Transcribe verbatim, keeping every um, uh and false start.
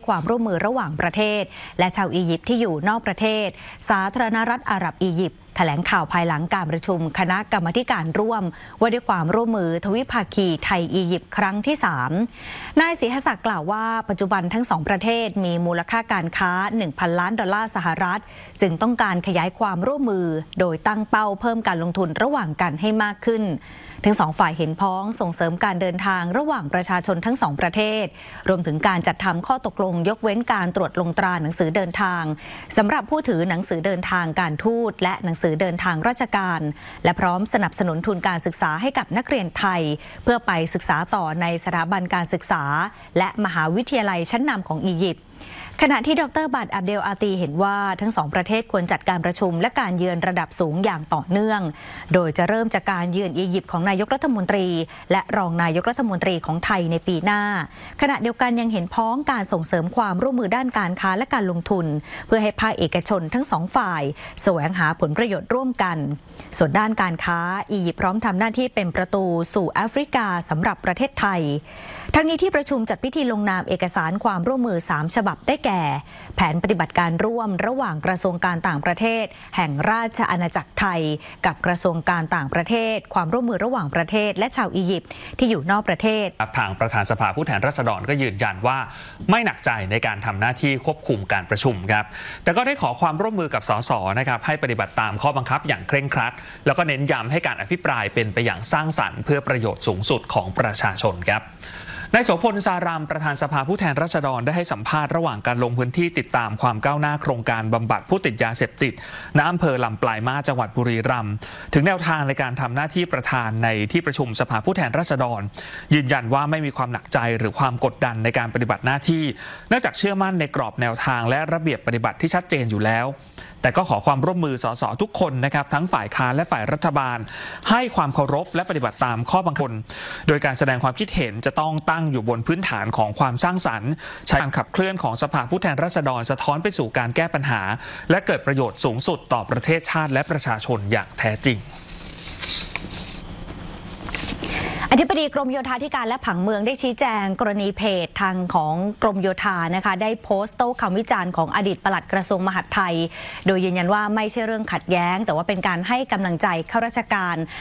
ความร่วมมือระหว่างประเทศและชาวอียิปต์ที่อยู่นอกประเทศสาธารณรัฐอาหรับอียิปต์แถลงข่าวภายหลังการประชุมคณะกรรมาธิการร่วมว่าด้วยความร่วมมือทวิภาคีไทยอียิปต์ครั้งที่สามนายศรีหศักดิ์กล่าวว่าปัจจุบันทั้งสองประเทศมีมูลค่าการค้า หนึ่งพัน ล้านดอลลาร์สหรัฐจึงต้องการขยายความร่วมมือโดยตั้งเป้าเพิ่มการลงทุนระหว่างกันให้มากขึ้นทั้งสองฝ่ายเห็นพ้องส่งเสริมการเดินทางระหว่างประชาชนทั้งสองประเทศรวมถึงการจัดทำข้อตกลงยกเว้นการตรวจลงตราหนังสือเดินทางสำหรับผู้ถือหนังสือเดินทางการทูตและหนังสือเดินทางราชการและพร้อมสนับสนุนทุนการศึกษาให้กับนักเรียนไทยเพื่อไปศึกษาต่อในสถาบันการศึกษาและมหาวิทยาลัยชั้นนำของอียิปต์ขณะที่ดรบัตรอับเดลอาตีเห็นว่าทั้งสองประเทศควรจัดการประชุมและการเยือนระดับสูงอย่างต่อเนื่องโดยจะเริ่มจากการเยือนอียิปต์ของนายกรัฐมนตรีและรองนายกรัฐมนตรีของไทยในปีหน้าขณะเดียวกันยังเห็นพ้องการส่งเสริมความร่วมมือด้านการค้าและการลงทุนเพื่อให้ภาคเอกชนทั้งสองฝ่ายแสวงหาผลประโยชน์ร่วมกันส่วนด้านการค้าอียิปต์พร้อมทำหน้าที่เป็นประตูสู่แอฟริกาสำหรับประเทศไทยทั้งนี้ที่ประชุมจัดพิธีลงนามเอกสารความร่วมมือสามฉบับได้แก่แผนปฏิบัติการร่วมระหว่างกระทรวงการต่างประเทศแห่งราชอาณาจักรไทยกับกระทรวงการต่างประเทศความร่วมมือระหว่างประเทศและชาวอียิปต์ที่อยู่นอกประเทศทางประธานสภาผู้แทนราษฎรก็ยืนยันว่าไม่หนักใจในการทำหน้าที่ควบคุมการประชุมครับแต่ก็ได้ขอความร่วมมือกับสสนะครับให้ปฏิบัติตามข้อบังคับอย่างเคร่งครัดแล้วก็เน้นย้ำให้การอภิปรายเป็นไปอย่างสร้างสรรค์เพื่อประโยชน์สูงสุดของประชาชนครับนายโสพลสารามประธานสภาผู้แทนราษฎรได้ให้สัมภาษณ์ระหว่างการลงพื้นที่ติดตามความก้าวหน้าโครงการบำบัดผู้ติดยาเสพติดณอำเภอลำปลายมาสจังหวัดบุรีรัมย์ถึงแนวทางในการทำหน้าที่ประธานในที่ประชุมสภาผู้แทนราษฎรยืนยันว่าไม่มีความหนักใจหรือความกดดันในการปฏิบัติหน้าที่เนื่องจากเชื่อมั่นในกรอบแนวทางและระเบียบปฏิบัติที่ชัดเจนอยู่แล้วแต่ก็ขอความร่วมมือสสทุกคนนะครับทั้งฝ่ายค้านและฝ่ายรัฐบาลให้ความเคารพและปฏิบัติตามข้อบังคับโดยการแสดงความคิดเห็นจะต้องตั้งอยู่บนพื้นฐานของความสร้างสรรค์ใช้การขับเคลื่อนของสภาผู้แทนราษฎรสะท้อนไปสู่การแก้ปัญหาและเกิดประโยชน์สูงสุดต่อประเทศชาติและประชาชนอย่างแท้จริงอธิบดีกรมโยธาธิการและผังเมืองได้ชี้แจงกรณีเพจทางของกรมโยธานะคะได้โพสต์โต้คำวิจารณ์ของอดีตปลัดกระทรวงมหาดไทยโดยยืนยันว่าไม่ใช่เรื่องขัดแย้งแต่ว่าเป็นการให้กำลังใจข้าราชการ